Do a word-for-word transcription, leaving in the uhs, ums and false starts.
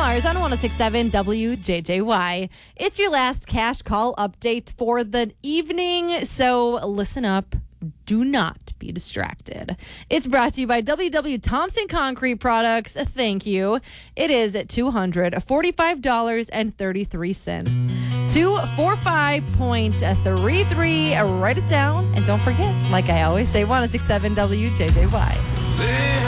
Mars on one oh six point seven W J J Y. It's your last cash call update for the evening, so listen up. Do not be distracted. It's brought to you by W W Thompson Concrete Products. Thank you. It is at two hundred forty-five dollars and thirty-three cents. two forty-five point three three. Write it down. And don't forget, like I always say, one oh six point seven W J J Y.